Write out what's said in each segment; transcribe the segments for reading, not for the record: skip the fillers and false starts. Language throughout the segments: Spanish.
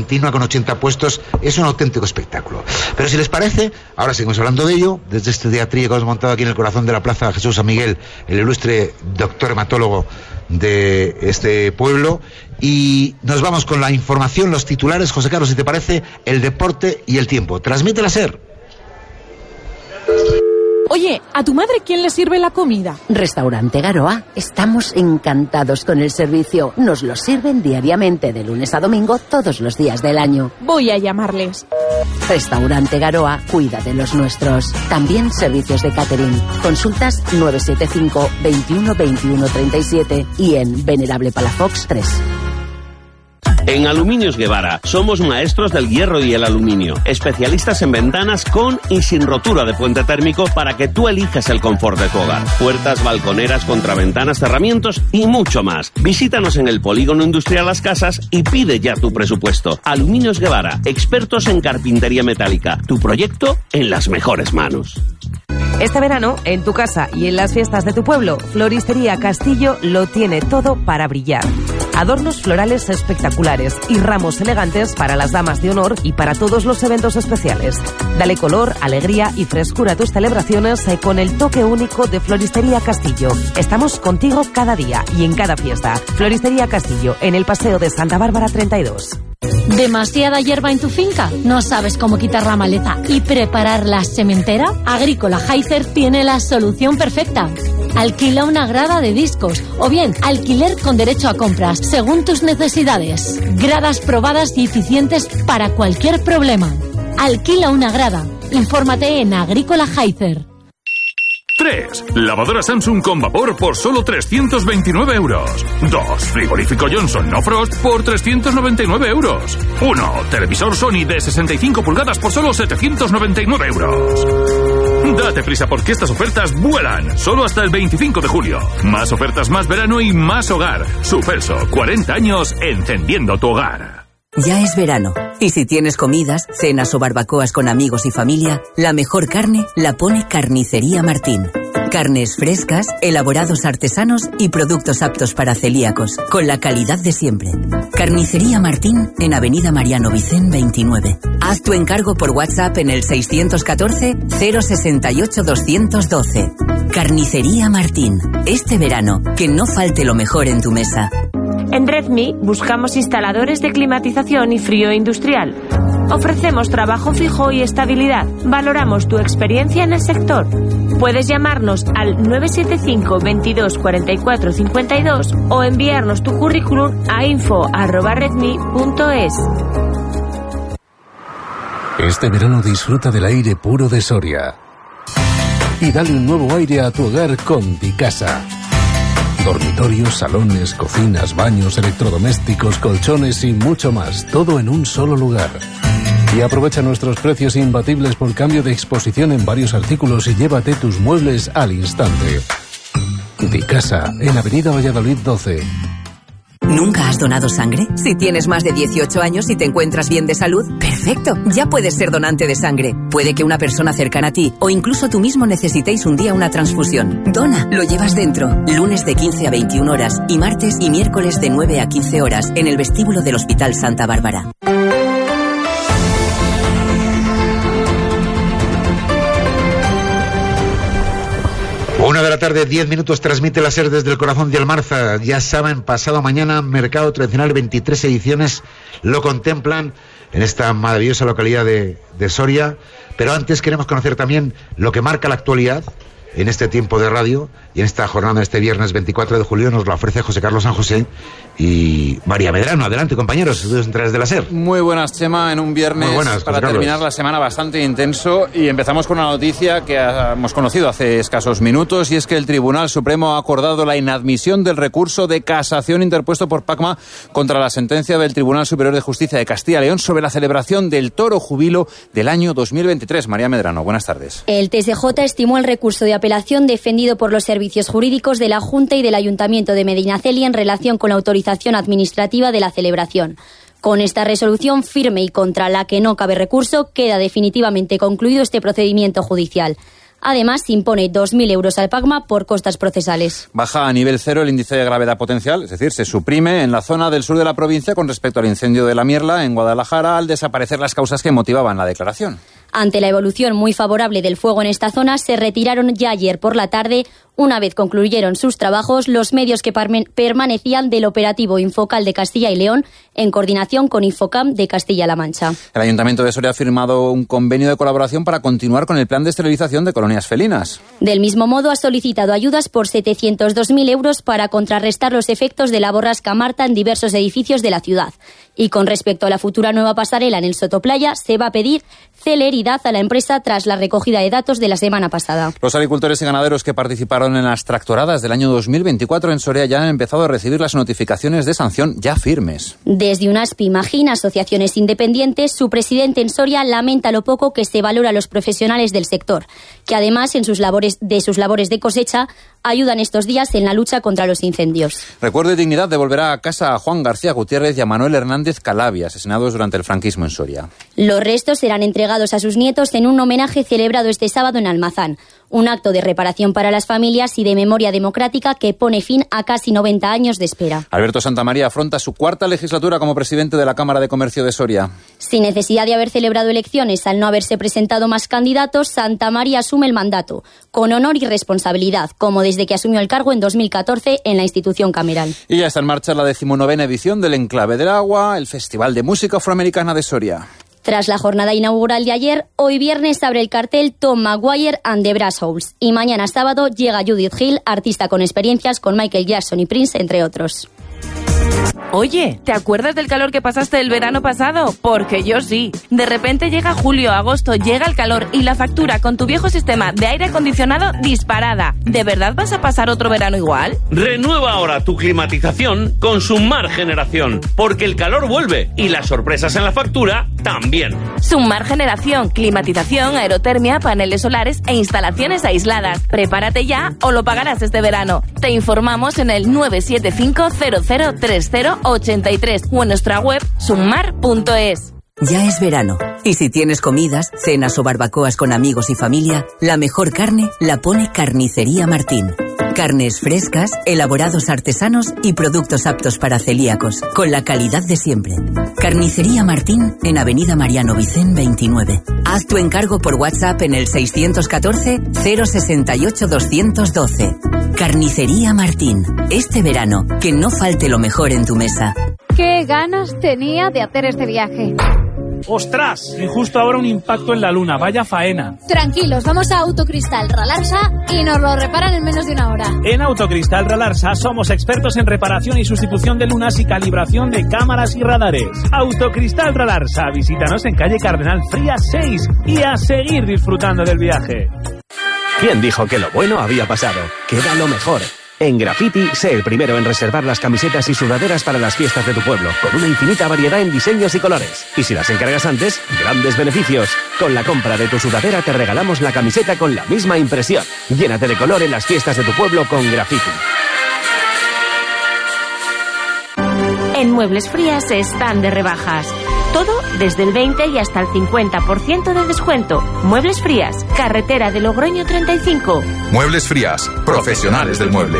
continua con 80 puestos, es un auténtico espectáculo. Pero si les parece, ahora seguimos hablando de ello, desde este teatrillo que hemos montado aquí en el corazón de la Plaza Jesús San Miguel, el ilustre doctor hematólogo de este pueblo, y nos vamos con la información, los titulares. José Carlos, si te parece, el deporte y el tiempo. Transmítela, SER. Oye, ¿a tu madre quién le sirve la comida? Restaurante Garoa. Estamos encantados con el servicio. Nos lo sirven diariamente de lunes a domingo todos los días del año. Voy a llamarles. Restaurante Garoa cuida de los nuestros. También servicios de catering. Consultas 975 21 21 37 y en Venerable Palafox 3. En Aluminios Guevara somos maestros del hierro y el aluminio, especialistas en ventanas con y sin rotura de puente térmico para que tú elijas el confort de tu hogar. Puertas, balconeras, contraventanas, cerramientos y mucho más. Visítanos en el Polígono Industrial Las Casas y pide ya tu presupuesto. Aluminios Guevara, expertos en carpintería metálica. Tu proyecto en las mejores manos. Este verano, en tu casa y en las fiestas de tu pueblo, Floristería Castillo lo tiene todo para brillar. Adornos florales espectaculares y ramos elegantes para las damas de honor y para todos los eventos especiales. Dale color, alegría y frescura a tus celebraciones con el toque único de Floristería Castillo. Estamos contigo cada día y en cada fiesta. Floristería Castillo, en el Paseo de Santa Bárbara 32. ¿Demasiada hierba en tu finca? ¿No sabes cómo quitar la maleza y preparar la sementera? Agrícola Heiser tiene la solución perfecta. Alquila una grada de discos o bien alquiler con derecho a compras según tus necesidades. Gradas probadas y eficientes para cualquier problema. Alquila una grada. Infórmate en Agrícola Heiser. 3. Lavadora Samsung con vapor por solo 329 euros. 2. Frigorífico Johnson No Frost por 399 euros. 1. Televisor Sony de 65 pulgadas por solo 799 euros. Date prisa porque estas ofertas vuelan. Solo hasta el 25 de julio. Más ofertas, más verano y más hogar. Superso, 40 años encendiendo tu hogar. Ya es verano, y si tienes comidas, cenas o barbacoas con amigos y familia, la mejor carne la pone Carnicería Martín. Carnes frescas, elaborados artesanos y productos aptos para celíacos, con la calidad de siempre. Carnicería Martín en Avenida Mariano Vicén 29. Haz tu encargo por WhatsApp en el 614 068 212. Carnicería Martín. Este verano, que no falte lo mejor en tu mesa. En Redmi buscamos instaladores de climatización y frío industrial. Ofrecemos trabajo fijo y estabilidad. Valoramos tu experiencia en el sector. Puedes llamarnos al 975 22 44 52 o enviarnos tu currículum a info@redmi.es. Este verano disfruta del aire puro de Soria y dale un nuevo aire a tu hogar con Dicasa. Dormitorios, salones, cocinas, baños, electrodomésticos, colchones y mucho más. Todo en un solo lugar. Y aprovecha nuestros precios imbatibles por cambio de exposición en varios artículos y llévate tus muebles al instante. Dicasa, en Avenida Valladolid 12. ¿Nunca has donado sangre? Si tienes más de 18 años y te encuentras bien de salud, ¡perfecto! Ya puedes ser donante de sangre. Puede que una persona cercana a ti o incluso tú mismo necesitéis un día una transfusión. Dona, lo llevas dentro. Lunes de 15 a 21 horas y martes y miércoles de 9 a 15 horas en el vestíbulo del Hospital Santa Bárbara. Una de la tarde, 10 minutos, transmite la SER desde el corazón de Almarza. Ya saben, pasado mañana, Mercado Tradicional, 23 ediciones lo contemplan en esta maravillosa localidad de Soria. Pero antes queremos conocer también lo que marca la actualidad en este tiempo de radio y en esta jornada de este viernes 24 de julio. Nos lo ofrece José Carlos San José y María Medrano. Adelante, compañeros, estudios centrales de la SER. Muy buenas, Chema, en un viernes para terminar la semana bastante intenso, y empezamos con una noticia que hemos conocido hace escasos minutos, y es que el Tribunal Supremo ha acordado la inadmisión del recurso de casación interpuesto por Pacma contra la sentencia del Tribunal Superior de Justicia de Castilla y León sobre la celebración del Toro Jubilo del año 2023. María Medrano, buenas tardes. El TSJ estimó el recurso de apelación defendido por los servicios jurídicos de la Junta y del Ayuntamiento de Medinaceli en relación con la autorización administrativa de la celebración. Con esta resolución firme y contra la que no cabe recurso, queda definitivamente concluido este procedimiento judicial. Además, impone 2.000 euros al PACMA por costas procesales. Baja a nivel cero el índice de gravedad potencial, es decir, se suprime en la zona del sur de la provincia con respecto al incendio de la Mierla en Guadalajara al desaparecer las causas que motivaban la declaración. Ante la evolución muy favorable del fuego en esta zona, se retiraron ya ayer por la tarde. Una vez concluyeron sus trabajos, los medios que permanecían del operativo Infocal de Castilla y León, en coordinación con Infocam de Castilla-La Mancha. El Ayuntamiento de Soria ha firmado un convenio de colaboración para continuar con el plan de esterilización de colonias felinas. Del mismo modo, ha solicitado ayudas por 702.000 euros para contrarrestar los efectos de la borrasca Marta en diversos edificios de la ciudad. Y con respecto a la futura nueva pasarela en el Sotoplaya, se va a pedir celeridad a la empresa tras la recogida de datos de la semana pasada. Los agricultores y ganaderos que participaron en las tractoradas del año 2024 en Soria ya han empezado a recibir las notificaciones de sanción ya firmes. Desde UNASPI Imagina, asociaciones independientes, su presidente en Soria lamenta lo poco que se valora a los profesionales del sector, que además en sus labores de cosecha ayudan estos días en la lucha contra los incendios. Recuerdo y dignidad devolverá a casa a Juan García Gutiérrez y a Manuel Hernández Calabia, asesinados durante el franquismo en Soria. Los restos serán entregados a sus nietos en un homenaje celebrado este sábado en Almazán. Un acto de reparación para las familias y de memoria democrática que pone fin a casi 90 años de espera. Alberto Santamaría afronta su cuarta legislatura como presidente de la Cámara de Comercio de Soria. Sin necesidad de haber celebrado elecciones al no haberse presentado más candidatos, Santamaría asume el mandato, con honor y responsabilidad, como desde que asumió el cargo en 2014 en la institución cameral. Y ya está en marcha la 19ª edición del Enclave del Agua, el Festival de Música Afroamericana de Soria. Tras la jornada inaugural de ayer, hoy viernes abre el cartel Tom Maguire and the Brass Holes. Y mañana sábado llega Judith Hill, artista con experiencias con Michael Jackson y Prince, entre otros. Oye, ¿te acuerdas del calor que pasaste el verano pasado? Porque yo sí. De repente llega julio, agosto, llega el calor y la factura con tu viejo sistema de aire acondicionado disparada. ¿De verdad vas a pasar otro verano igual? Renueva ahora tu climatización con Sunmar Generación, porque el calor vuelve y las sorpresas en la factura también. Sunmar Generación, climatización, aerotermia, paneles solares e instalaciones aisladas. Prepárate ya o lo pagarás este verano. Te informamos en el 975 0030 83 o en nuestra web sunmar.es. Ya es verano, y si tienes comidas, cenas o barbacoas con amigos y familia, la mejor carne la pone Carnicería Martín. Carnes frescas, elaborados artesanos y productos aptos para celíacos, con la calidad de siempre. Carnicería Martín en Avenida Mariano Vicén 29. Haz tu encargo por WhatsApp en el 614 068 212. Carnicería Martín. Este verano, que no falte lo mejor en tu mesa. ¡Qué ganas tenía de hacer este viaje! ¡Ostras! Y justo ahora un impacto en la luna, vaya faena. Tranquilos, vamos a Autocristal Ralarsa y nos lo reparan en menos de una hora. En Autocristal Ralarsa somos expertos en reparación y sustitución de lunas y calibración de cámaras y radares. Autocristal Ralarsa, visítanos en calle Cardenal Frías 6 y a seguir disfrutando del viaje. ¿Quién dijo que lo bueno había pasado? Queda lo mejor. En Graffiti, sé el primero en reservar las camisetas y sudaderas para las fiestas de tu pueblo, con una infinita variedad en diseños y colores. Y si las encargas antes, grandes beneficios. Con la compra de tu sudadera te regalamos la camiseta con la misma impresión. Llénate de color en las fiestas de tu pueblo con Graffiti. En Muebles Frías están de rebajas. Todo desde el 20 y hasta el 50% de descuento. Muebles Frías, carretera de Logroño 35. Muebles Frías, profesionales del mueble.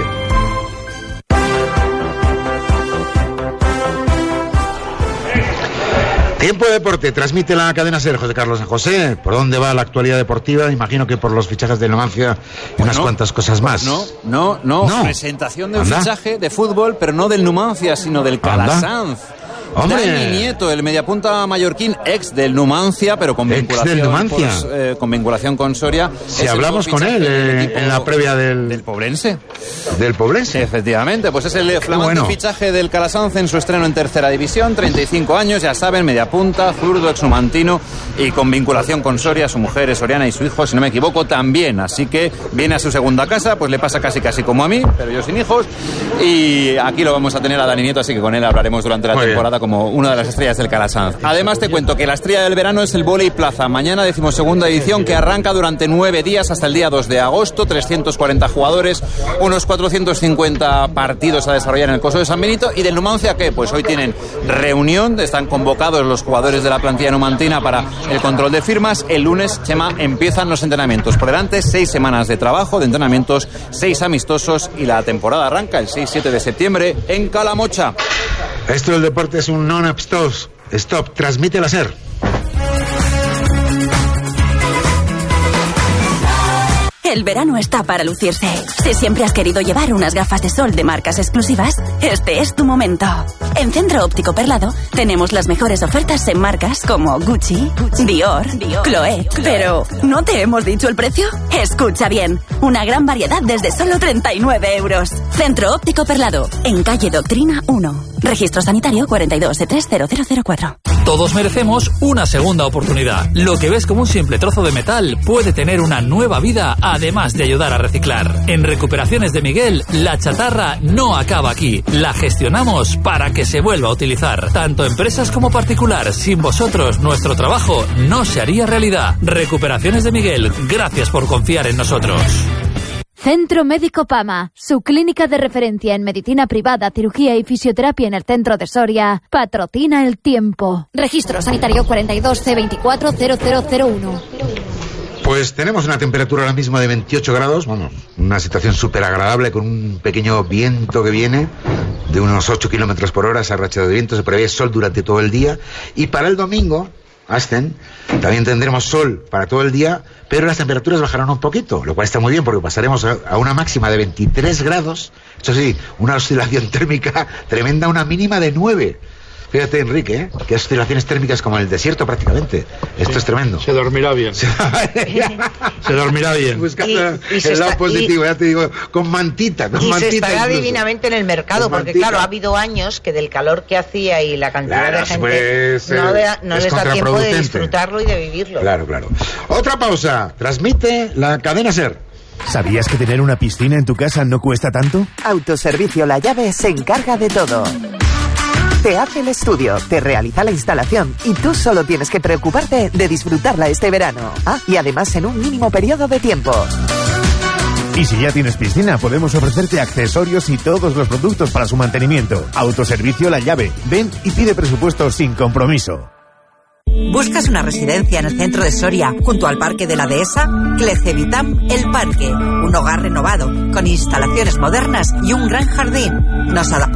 Tiempo de deporte, transmite la cadena SER, José Carlos San José. ¿Por dónde va la actualidad deportiva? Imagino que por los fichajes de Numancia y unas cuantas cosas más. No. Presentación de un fichaje de fútbol, pero no del Numancia, sino del Calasanz. Dani Nieto, el mediapunta mallorquín, ex del Numancia, pero con vinculación con Soria. Si hablamos con él en la previa del Pobrense. Del Pobrense. Efectivamente, pues es el flamante fichaje del Calasanz en su estreno en tercera división, 35 años, ya saben, mediapunta, zurdo, exnumantino y con vinculación con Soria. Su mujer es soriana y su hijo, si no me equivoco, también. Así que viene a su segunda casa, pues le pasa casi como a mí, pero yo sin hijos. Y aquí lo vamos a tener a Dani Nieto, así que con él hablaremos durante la temporada como una de las estrellas del Calasanz. Además te cuento que la estrella del verano es el Vóley Plaza. Mañana 12ª edición que arranca durante 9 días hasta el día 2 de agosto. 340 jugadores, unos 450 partidos a desarrollar en el Coso de San Benito. ¿Y del Numancia qué? Pues hoy tienen reunión, están convocados los jugadores de la plantilla numantina para el control de firmas. El lunes, Chema, empiezan los entrenamientos. Por delante, 6 semanas de trabajo, de entrenamientos, 6 amistosos y la temporada arranca el 6-7 de septiembre en Calamocha. Esto del deporte es un non-stop. Stop, transmite la SER. El verano está para lucirse. Si siempre has querido llevar unas gafas de sol de marcas exclusivas, este es tu momento. En Centro Óptico Perlado tenemos las mejores ofertas en marcas como Gucci, Dior, Chloé. Pero, ¿no te hemos dicho el precio? Escucha bien, una gran variedad desde solo 39 euros. Centro Óptico Perlado, en calle Doctrina 1. Registro sanitario 42E30004. Todos merecemos una segunda oportunidad. Lo que ves como un simple trozo de metal puede tener una nueva vida, además de ayudar a reciclar. En Recuperaciones de Miguel, la chatarra no acaba aquí. La gestionamos para que se vuelva a utilizar. Tanto empresas como particular. Sin vosotros, nuestro trabajo no se haría realidad. Recuperaciones de Miguel, gracias por confiar en nosotros. Centro Médico Pama, su clínica de referencia en medicina privada, cirugía y fisioterapia en el centro de Soria, patrocina el tiempo. Registro sanitario 42C240001. Pues tenemos una temperatura ahora mismo de 28 grados, bueno, una situación súper agradable con un pequeño viento que viene de unos 8 kilómetros por hora, esa racha de viento, se prevé sol durante todo el día. Y para el domingo, Asten, también tendremos sol para todo el día, pero las temperaturas bajarán un poquito, lo cual está muy bien porque pasaremos a una máxima de 23 grados, eso sí, una oscilación térmica tremenda, una mínima de 9. Fíjate, Enrique, que oscilaciones térmicas como en el desierto prácticamente. Esto es tremendo. Se dormirá bien. Se dormirá bien. Buscando el lado positivo, ya te digo, con mantita. Se estará incluso divinamente en el mercado, porque claro, ha habido años que del calor que hacía y la cantidad de gente no les da tiempo de disfrutarlo y de vivirlo. Claro. Otra pausa. Transmite la cadena SER. ¿Sabías que tener una piscina en tu casa no cuesta tanto? Autoservicio La Llave se encarga de todo. Te hace el estudio, te realiza la instalación y tú solo tienes que preocuparte de disfrutarla este verano. Y además en un mínimo periodo de tiempo. Y si ya tienes piscina, podemos ofrecerte accesorios y todos los productos para su mantenimiento. Autoservicio La Llave. Ven y pide presupuesto sin compromiso. ¿Buscas una residencia en el centro de Soria, junto al Parque de la Dehesa? Clecevitam El Parque. Un hogar renovado, con instalaciones modernas y un gran jardín. Nos adaptamos